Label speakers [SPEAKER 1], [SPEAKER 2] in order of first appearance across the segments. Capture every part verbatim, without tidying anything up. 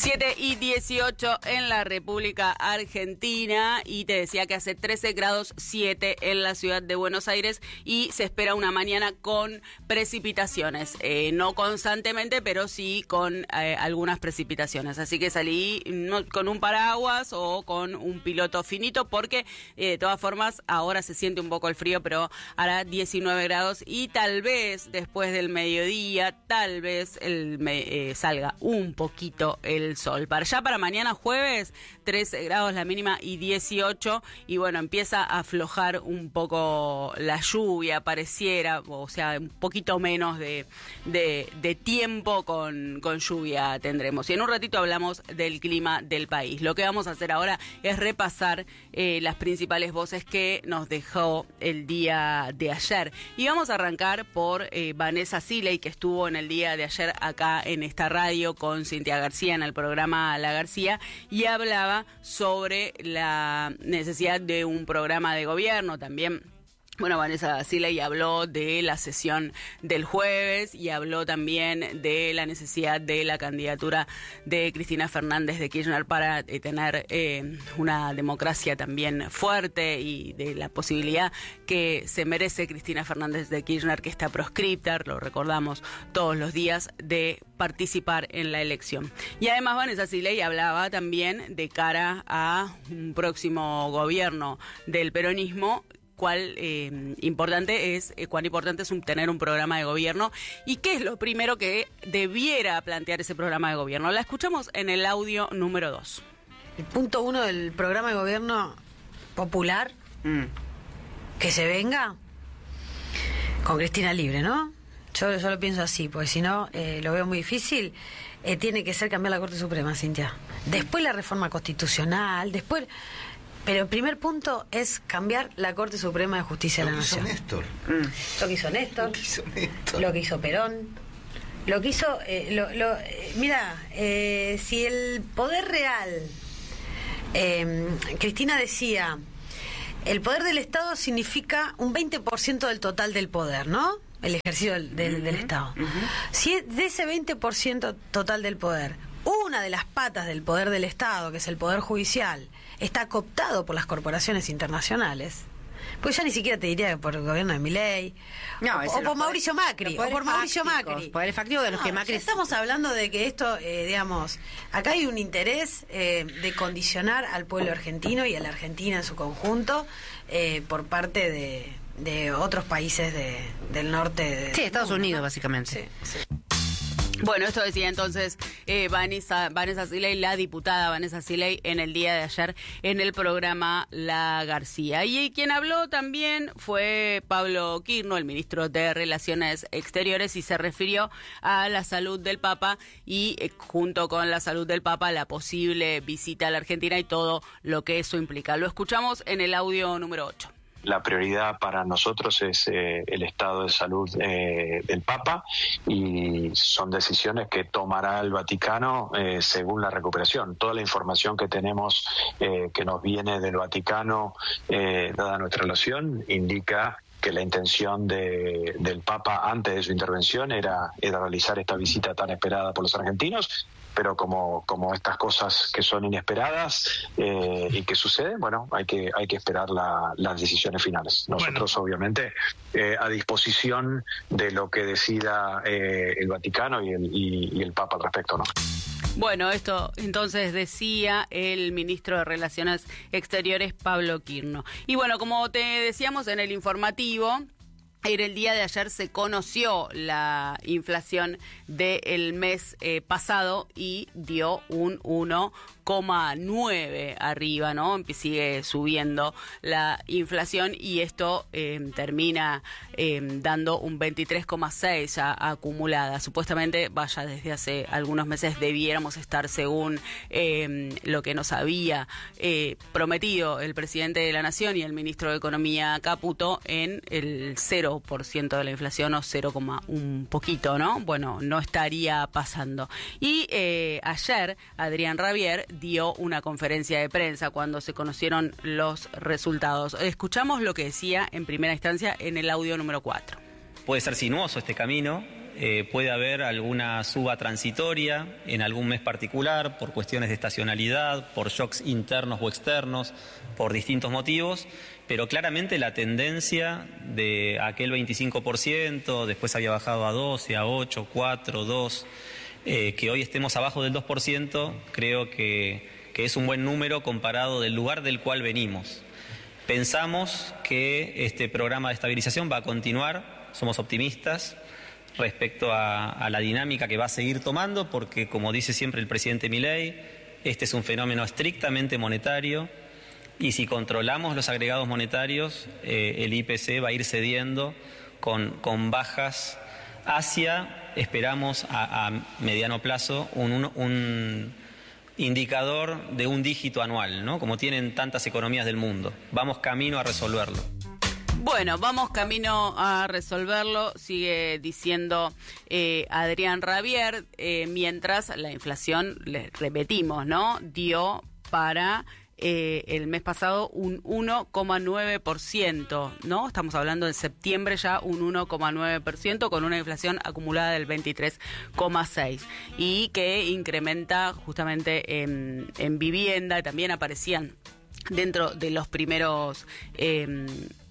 [SPEAKER 1] siete y dieciocho en la República Argentina, y te decía que hace trece grados siete en la ciudad de Buenos Aires y se espera una mañana con precipitaciones, eh, no constantemente, pero sí con eh, algunas precipitaciones, así que salí no, con un paraguas o con un piloto finito porque eh, de todas formas ahora se siente un poco el frío, pero hará diecinueve grados y tal vez después del mediodía, tal vez el, eh, salga un poquito el el sol. Para allá, para mañana jueves, trece grados la mínima y dieciocho, y bueno, empieza a aflojar un poco la lluvia, pareciera, o sea, un poquito menos de, de, de tiempo con, con lluvia tendremos. Y en un ratito hablamos del clima del país. Lo que vamos a hacer ahora es repasar eh, las principales voces que nos dejó el día de ayer. Y vamos a arrancar por eh, Vanessa Siley, que estuvo en el día de ayer acá en esta radio con Cintia García en el programa La García, y hablaba sobre la necesidad de un programa de gobierno también. Bueno, Vanessa Siley habló de la sesión del jueves y habló también de la necesidad de la candidatura de Cristina Fernández de Kirchner para eh, tener eh, una democracia también fuerte, y de la posibilidad que se merece Cristina Fernández de Kirchner, que está proscripta, lo recordamos todos los días, de participar en la elección. Y además Vanessa Siley hablaba también de cara a un próximo gobierno del peronismo, cuál eh, importante es, eh, cuán importante es un, tener un programa de gobierno y qué es lo primero que debiera plantear ese programa de gobierno. La escuchamos en el audio número dos.
[SPEAKER 2] El punto uno del programa de gobierno popular, mm. que se venga con Cristina libre, ¿no? Yo, yo lo pienso así, porque si no, eh, lo veo muy difícil. Eh, tiene que ser cambiar la Corte Suprema, Cintia. Después la reforma constitucional, después... Pero el primer punto es cambiar la Corte Suprema de Justicia de la Nación.
[SPEAKER 3] Lo que hizo Néstor.
[SPEAKER 2] Mm. Lo que hizo Néstor.
[SPEAKER 3] Lo que hizo Néstor.
[SPEAKER 2] Lo que hizo Perón. Lo que hizo... Eh, lo, lo, eh, mira, eh, si el poder real... Eh, Cristina decía, el poder del Estado significa un veinte por ciento del total del poder, ¿no? El ejercicio del, del, uh-huh. del Estado. Uh-huh. Si de ese veinte por ciento total del poder, una de las patas del poder del Estado, que es el poder judicial, está cooptado por las corporaciones internacionales, pues ya ni siquiera te diría que por el gobierno de Milei, no, o, o por Mauricio Macri, o por Mauricio Macri.
[SPEAKER 4] Poderes fácticos de los
[SPEAKER 2] no,
[SPEAKER 4] que Macri...
[SPEAKER 2] Estamos hablando de que esto, eh, digamos, acá hay un interés eh, de condicionar al pueblo argentino y a la Argentina en su conjunto eh, por parte de, de otros países de, del norte. De,
[SPEAKER 4] sí, Estados Unidos, ¿no? Básicamente.
[SPEAKER 2] Sí, sí.
[SPEAKER 1] Bueno, esto decía entonces eh, Vanessa, Vanessa Siley, la diputada Vanessa Siley, en el día de ayer en el programa La García. Y, y quien habló también fue Pablo Quirno, el ministro de Relaciones Exteriores, y se refirió a la salud del Papa y eh, junto con la salud del Papa la posible visita a la Argentina y todo lo que eso implica. Lo escuchamos en el audio número ocho.
[SPEAKER 5] La prioridad para nosotros es eh, el estado de salud eh, del Papa, y son decisiones que tomará el Vaticano eh, según la recuperación. Toda la información que tenemos eh, que nos viene del Vaticano, eh, dada nuestra relación, indica que la intención de, del Papa antes de su intervención era, era realizar esta visita tan esperada por los argentinos, pero como, como estas cosas que son inesperadas eh, y que suceden, bueno, hay que, hay que esperar la, las decisiones finales. Nosotros, bueno, obviamente, eh, a disposición de lo que decida eh, el Vaticano y el, y, y el Papa al respecto, ¿no?
[SPEAKER 1] Bueno, esto entonces decía el ministro de Relaciones Exteriores, Pablo Quirno. Y bueno, como te decíamos en el informativo, en el día de ayer se conoció la inflación del mes eh, pasado y dio un uno coma nueve arriba, ¿no? Sigue subiendo la inflación y esto eh, termina eh, dando un veintitrés coma seis ya acumulada. Supuestamente, vaya, desde hace algunos meses debiéramos estar, según eh, lo que nos había eh, prometido el presidente de la Nación y el ministro de Economía, Caputo, en el cero por ciento de la inflación, o cero, un poquito, ¿no? Bueno, no estaría pasando. Y eh, ayer Adrián Rabier dio una conferencia de prensa cuando se conocieron los resultados. Escuchamos lo que decía en primera instancia en el audio número cuatro.
[SPEAKER 6] Puede ser sinuoso este camino,
[SPEAKER 3] eh, puede haber alguna suba transitoria en algún mes particular por cuestiones de estacionalidad, por shocks internos o externos, por distintos motivos, pero claramente la tendencia de aquel veinticinco por ciento, después había bajado a doce, a ocho, cuatro, dos, eh, que hoy estemos abajo del dos por ciento, creo que, que es un buen número comparado del lugar del cual venimos. Pensamos que este programa de estabilización va a continuar, somos optimistas respecto a, a la dinámica que va a seguir tomando, porque como dice siempre el presidente Milei, este es un fenómeno estrictamente monetario y si controlamos los agregados monetarios, eh, el I P C va a ir cediendo con, con bajas hacia, esperamos a, a mediano plazo, un, un, un indicador de un dígito anual, ¿no? Como tienen tantas economías del mundo. Vamos camino a resolverlo.
[SPEAKER 1] Bueno, vamos camino a resolverlo, sigue diciendo eh, Adrián Rabier, eh, mientras la inflación, les repetimos, ¿no? Dio para eh, el mes pasado un uno coma nueve por ciento, ¿no? Estamos hablando de septiembre ya, un uno coma nueve por ciento con una inflación acumulada del veintitrés coma seis por ciento y que incrementa justamente en, en vivienda, y también aparecían dentro de los primeros eh,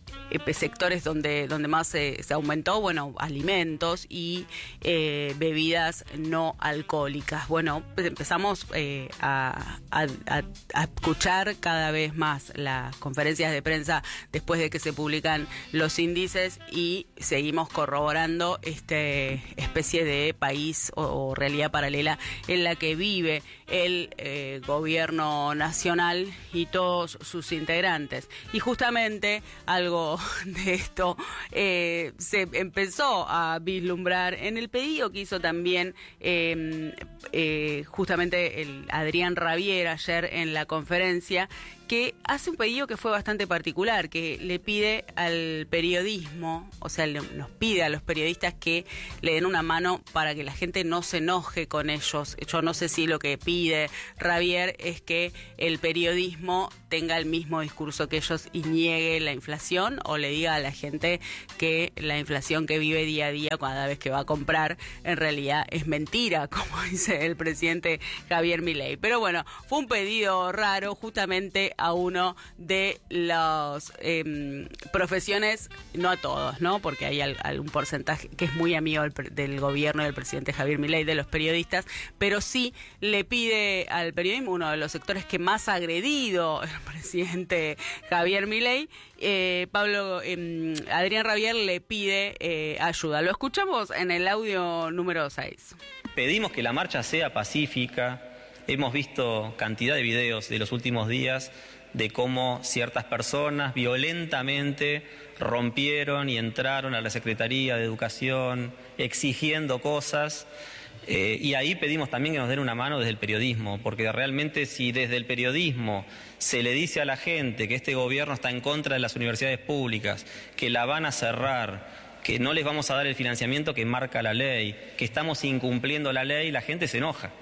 [SPEAKER 1] sectores donde donde más se, se aumentó, bueno, alimentos y eh, bebidas no alcohólicas. Bueno, pues empezamos eh, a, a, a escuchar cada vez más las conferencias de prensa después de que se publican los índices y seguimos corroborando este especie de país o, o realidad paralela en la que vive el eh, gobierno nacional y todos sus integrantes. Y justamente algo de esto eh, se empezó a vislumbrar en el pedido que hizo también eh, eh, justamente el Adrián Rabier ayer en la conferencia, que hace un pedido que fue bastante particular, que le pide al periodismo, o sea, le, nos pide a los periodistas que le den una mano para que la gente no se enoje con ellos. Yo no sé si lo que pide Rabier es que el periodismo tenga el mismo discurso que ellos y niegue la inflación, o le diga a la gente que la inflación que vive día a día cada vez que va a comprar en realidad es mentira, como dice el presidente Javier Milei. Pero bueno, fue un pedido raro justamente a uno de las eh, profesiones, no a todos, ¿no? Porque hay al, algún porcentaje que es muy amigo del, del gobierno del presidente Javier Milei, de los periodistas, pero sí le pide al periodismo, uno de los sectores que más ha agredido el presidente Javier Milei, eh, Pablo eh, Adrián Rabier le pide eh, ayuda. Lo escuchamos en el audio número seis.
[SPEAKER 3] Pedimos que la marcha sea pacífica. Hemos visto cantidad de videos de los últimos días de cómo ciertas personas violentamente rompieron y entraron a la Secretaría de Educación exigiendo cosas. Eh, y ahí pedimos también que nos den una mano desde el periodismo, porque realmente si desde el periodismo se le dice a la gente que este gobierno está en contra de las universidades públicas, que la van a cerrar, que no les vamos a dar el financiamiento que marca la ley, que estamos incumpliendo la ley, la gente se enoja.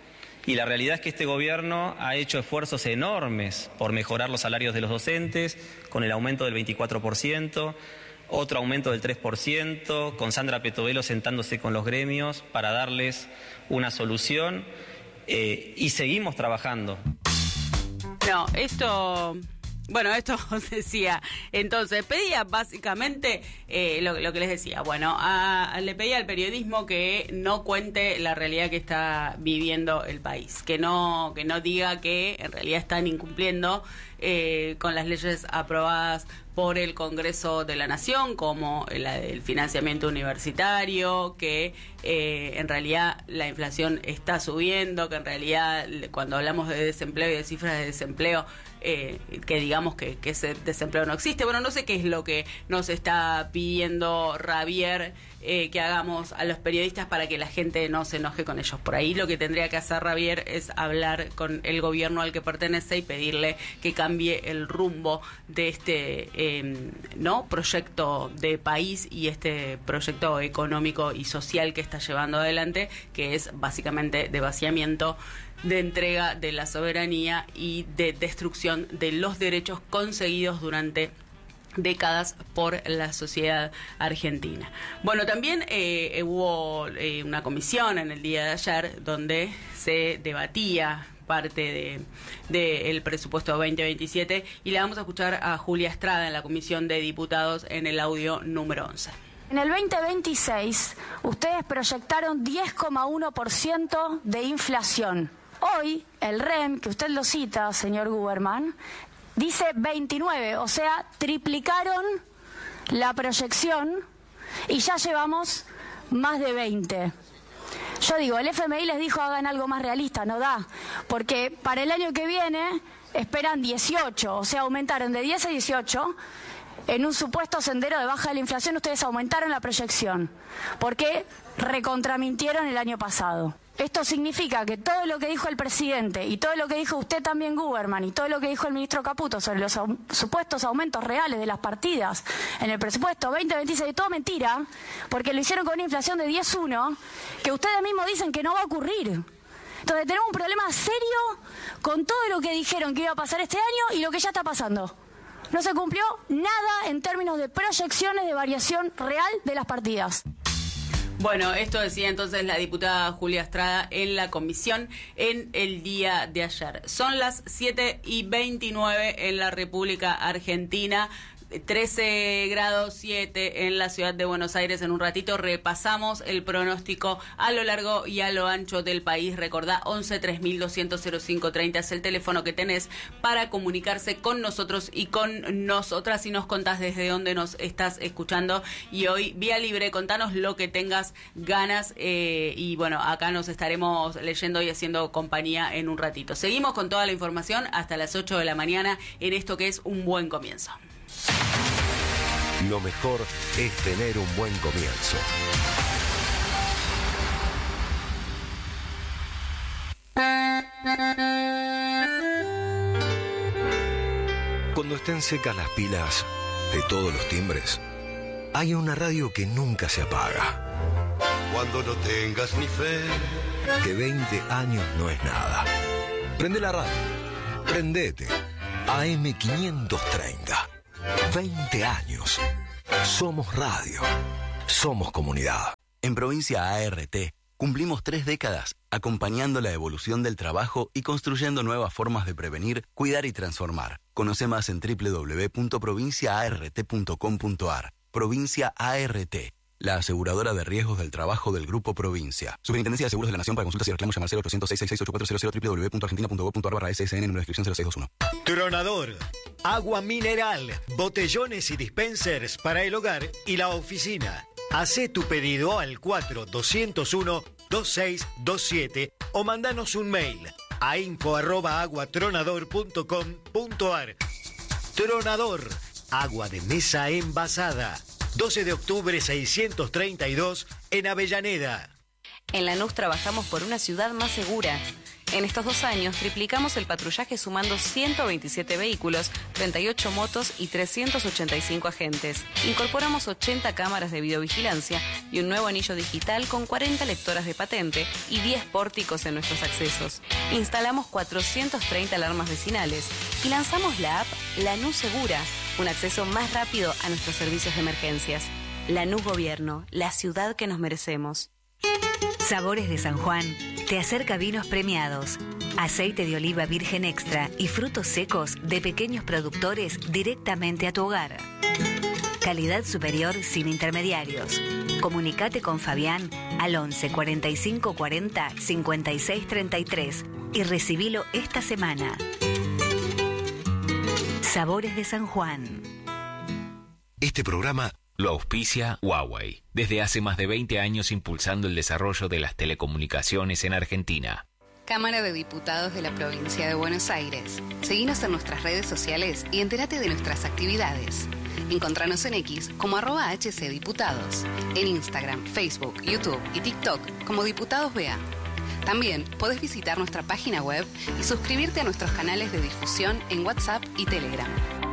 [SPEAKER 3] Y la realidad es que este gobierno ha hecho esfuerzos enormes por mejorar los salarios de los docentes, con el aumento del veinticuatro por ciento, otro aumento del tres por ciento, con Sandra Petovelo sentándose con los gremios para darles una solución, eh, y seguimos trabajando.
[SPEAKER 1] No, esto... Bueno, esto decía, entonces pedía básicamente eh, lo, lo que les decía, bueno, a, a, le pedía al periodismo que no cuente la realidad que está viviendo el país, que no, que no diga que en realidad están incumpliendo eh, con las leyes aprobadas por el Congreso de la Nación, como la del financiamiento universitario, que eh, en realidad la inflación está subiendo, que en realidad cuando hablamos de desempleo y de cifras de desempleo, eh, que digamos que, que ese desempleo no existe. Bueno, no sé qué es lo que nos está pidiendo Rabier eh, que hagamos a los periodistas para que la gente no se enoje con ellos. Por ahí lo que tendría que hacer Rabier es hablar con el gobierno al que pertenece y pedirle que cambie el rumbo de este eh, no proyecto de país y este proyecto económico y social que está llevando adelante, que es básicamente de vaciamiento, de entrega de la soberanía y de destrucción de los derechos conseguidos durante décadas por la sociedad argentina. Bueno, también eh, hubo eh, una comisión en el día de ayer donde se debatía parte de, de el presupuesto veinte veintisiete y le vamos a escuchar a Julia Estrada en la Comisión de Diputados en el audio número once.
[SPEAKER 4] En el veinte veintiséis, ustedes proyectaron diez coma uno por ciento de inflación. Hoy, el R E M, que usted lo cita, señor Guberman, dice veintinueve, o sea, triplicaron la proyección y ya llevamos más de veinte. Yo digo, el F M I les dijo hagan algo más realista, no da, porque para el año que viene esperan dieciocho, o sea, aumentaron de diez a dieciocho. En un supuesto sendero de baja de la inflación, ustedes aumentaron la proyección, porque recontramintieron el año pasado. Esto significa que todo lo que dijo el presidente y todo lo que dijo usted también, Guberman, y todo lo que dijo el ministro Caputo sobre los au- supuestos aumentos reales de las partidas en el presupuesto veinte veintiséis, todo mentira, porque lo hicieron con una inflación de diez coma uno, que ustedes mismos dicen que no va a ocurrir. Entonces tenemos un problema serio con todo lo que dijeron que iba a pasar este año y lo que ya está pasando. No se cumplió nada en términos de proyecciones de variación real de las partidas.
[SPEAKER 1] Bueno, esto decía entonces la diputada Julia Estrada en la comisión en el día de ayer. Son las siete y veintinueve en la República Argentina. trece grados siete en la ciudad de Buenos Aires. En un ratito repasamos el pronóstico a lo largo y a lo ancho del país. Recordá, once tres mil doscientos cero cinco treinta es el teléfono que tenés para comunicarse con nosotros y con nosotras, y nos contás desde dónde nos estás escuchando. Y hoy, vía libre, contanos lo que tengas ganas, eh, y bueno, acá nos estaremos leyendo y haciendo compañía en un ratito. Seguimos con toda la información hasta las ocho de la mañana en esto que es Un Buen Comienzo.
[SPEAKER 6] Lo mejor es tener un buen comienzo. Cuando estén secas las pilas de todos los timbres, hay una radio que nunca se apaga.
[SPEAKER 7] Cuando no tengas ni fe,
[SPEAKER 6] Que veinte años no es nada. Prende la radio. Prendete. A M quinientos treinta. veinte años. Somos radio. Somos comunidad.
[SPEAKER 8] En Provincia A R T cumplimos tres décadas acompañando la evolución del trabajo y construyendo nuevas formas de prevenir, cuidar y transformar. Conoce más en doble u doble u doble u punto provincia a r t punto com punto a r. Provincia A R T, la aseguradora de riesgos del trabajo del Grupo Provincia. Superintendencia de Seguros de la Nación. Para consultas y reclamos llamar cero ochocientos seis seis seis ocho cuatro cero cero, doble u doble u doble u punto argentina punto gob punto a r barra S S N, número de inscripción cero seis dos uno.
[SPEAKER 9] Tronador, agua mineral, botellones y dispensers para el hogar y la oficina. Hacé tu pedido al cuatro dos cero uno dos seis dos siete o mandanos un mail a info arroba aguatronador punto com punto a r. Tronador, agua de mesa envasada. doce de octubre seiscientos treinta y dos en Avellaneda.
[SPEAKER 10] En Lanús trabajamos por una ciudad más segura. En estos dos años triplicamos el patrullaje sumando ciento veintisiete vehículos, treinta y ocho motos y trescientos ochenta y cinco agentes. Incorporamos ochenta cámaras de videovigilancia y un nuevo anillo digital con cuarenta lectoras de patente y diez pórticos en nuestros accesos. Instalamos cuatrocientas treinta alarmas vecinales y lanzamos la app Lanús Segura, un acceso más rápido a nuestros servicios de emergencias. Lanús Gobierno, la ciudad que nos merecemos.
[SPEAKER 11] Sabores de San Juan te acerca vinos premiados, aceite de oliva virgen extra y frutos secos de pequeños productores directamente a tu hogar. Calidad superior sin intermediarios. Comunicate con Fabián al once cuarenta y cinco cuarenta cincuenta y seis treinta y tres y recibilo esta semana. Sabores de San Juan.
[SPEAKER 6] Este programa
[SPEAKER 12] lo auspicia Huawei, desde hace más de veinte años impulsando el desarrollo de las telecomunicaciones en Argentina.
[SPEAKER 13] Cámara de Diputados de la Provincia de Buenos Aires. Seguinos en nuestras redes sociales y entérate de nuestras actividades. Encontranos en X como arroba hcdiputados, en Instagram, Facebook, YouTube y TikTok como Diputados B A. También podés visitar nuestra página web y suscribirte a nuestros canales de difusión en WhatsApp y Telegram.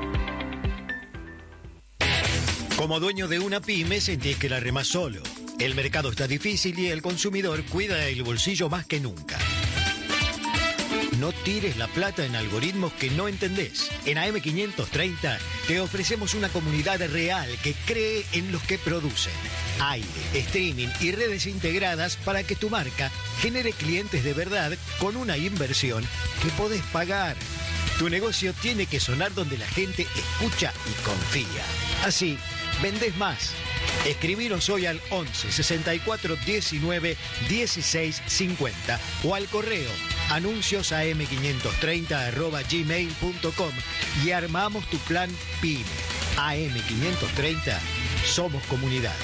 [SPEAKER 9] Como dueño de una pyme sentís que la remás solo. El mercado está difícil y el consumidor cuida el bolsillo más que nunca. no tires la plata en algoritmos que no entendés. En A M quinientos treinta te ofrecemos una comunidad real que cree en los que producen. Aire, streaming y redes integradas para que tu marca genere clientes de verdad con una inversión que podés pagar. Tu negocio tiene que sonar donde la gente escucha y confía. Así, vendés más. Escribiros hoy al once sesenta y cuatro diecinueve dieciséis cincuenta o al correo anuncios a m quinientos treinta arroba gmail punto com y armamos tu plan PYME. A M quinientos treinta, somos comunidad.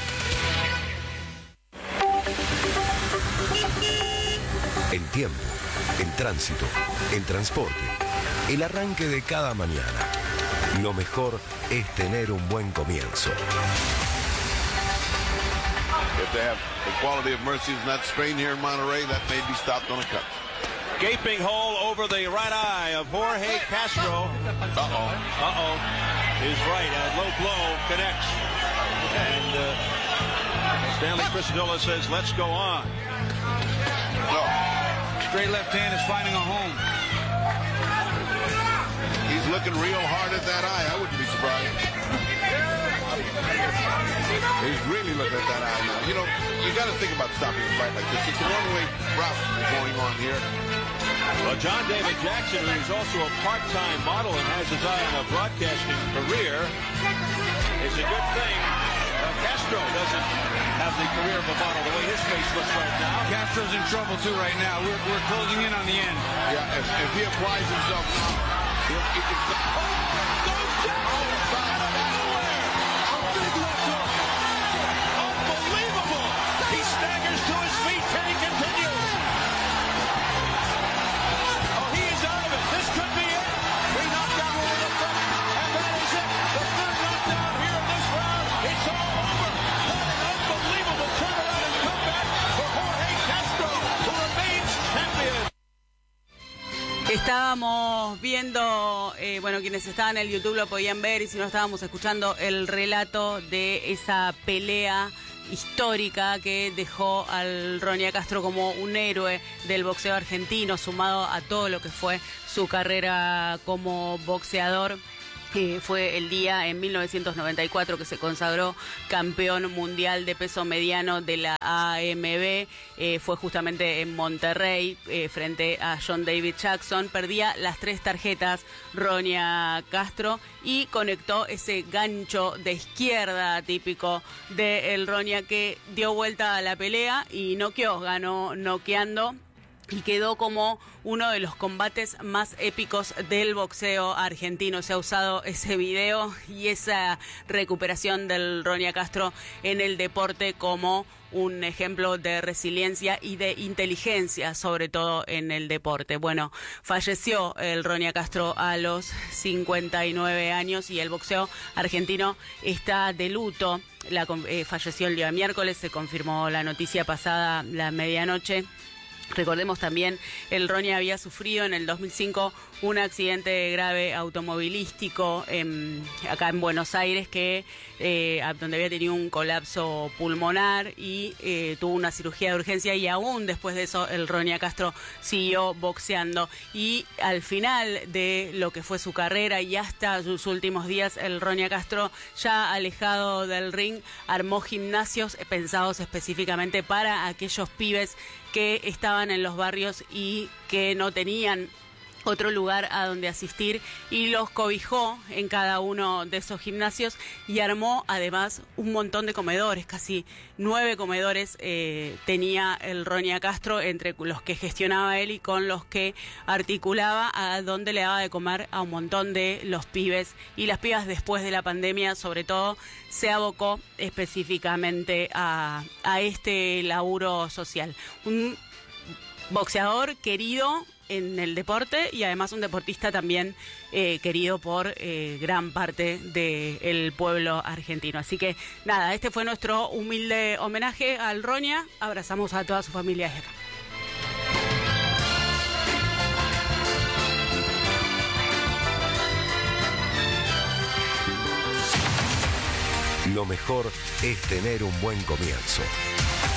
[SPEAKER 6] El tiempo, el tránsito, el transporte, el arranque de cada mañana. Lo mejor es tener un buen comienzo.
[SPEAKER 14] If they have the quality of Mercy's nut strain here in Monterey, that may be stopped on a cut.
[SPEAKER 15] Gaping hole over the right eye of Jorge Castro.
[SPEAKER 14] Uh-oh.
[SPEAKER 15] Uh-oh. His right, a low blow connects. And uh, Stanley Crisadilla says, let's go on.
[SPEAKER 14] No.
[SPEAKER 16] Straight left hand is finding a home.
[SPEAKER 14] He's looking real hard at that eye. I wouldn't be surprised. He's really looking at that eye now. You know, you got to think about stopping a fight like this. It's a one-way route going on here.
[SPEAKER 15] Well, John David Jackson, who's also a part-time model and has his eye on a broadcasting career, it's a good thing uh, Castro doesn't have the career of a model the way his face looks right now.
[SPEAKER 16] Castro's in trouble, too, right now. We're, we're closing in on the end.
[SPEAKER 14] Yeah, if, if he applies himself now, he'll, he can... Oh, goes down!
[SPEAKER 15] Unbelievable! He staggers to his feet. Can he continue? Oh, he is out of it. This could be it. Three knockdown over the front, and that is it. The third knockdown here in this round. It's all over. What an unbelievable turnaround and comeback for Jorge Castro, who remains champion.
[SPEAKER 1] Estábamos viendo, eh, bueno, quienes estaban en el YouTube lo podían ver, y si no estábamos escuchando el relato de esa pelea histórica que dejó al Ronya Castro como un héroe del boxeo argentino, sumado a todo lo que fue su carrera como boxeador. Que fue el día en mil novecientos noventa y cuatro que se consagró campeón mundial de peso mediano de la A M B. Eh, fue justamente en Monterrey, eh, frente a John David Jackson. Perdía las tres tarjetas Ronya Castro y conectó ese gancho de izquierda típico de el Ronya, que dio vuelta a la pelea y noqueó, ganó noqueando. Y quedó como uno de los combates más épicos del boxeo argentino. Se ha usado ese video y esa recuperación del Ronya Castro en el deporte como un ejemplo de resiliencia y de inteligencia, sobre todo en el deporte. Bueno, falleció el Ronya Castro a los cincuenta y nueve años y el boxeo argentino está de luto. La, eh, falleció el día miércoles, se confirmó la noticia pasada la medianoche. Recordemos también, el Ronya había sufrido en el dos mil cinco un accidente grave automovilístico en, acá en Buenos Aires, que eh, donde había tenido un colapso pulmonar y eh, tuvo una cirugía de urgencia, y aún después de eso el Ronya Castro siguió boxeando. Y al final de lo que fue su carrera y hasta sus últimos días, el Ronya Castro, ya alejado del ring, armó gimnasios pensados específicamente para aquellos pibes que estaban en los barrios y que no tenían otro lugar a donde asistir, y los cobijó en cada uno de esos gimnasios y armó además un montón de comedores, casi nueve comedores eh, tenía el Ronya Castro, entre los que gestionaba él y con los que articulaba, a donde le daba de comer a un montón de los pibes y las pibas. Después de la pandemia, sobre todo, se abocó específicamente a, a este laburo social. Un boxeador querido en el deporte y además un deportista también eh, querido por eh, gran parte del pueblo argentino. Así que nada, este fue nuestro humilde homenaje al Ronya. Abrazamos a toda su familia desde acá.
[SPEAKER 6] Lo mejor es tener un buen comienzo.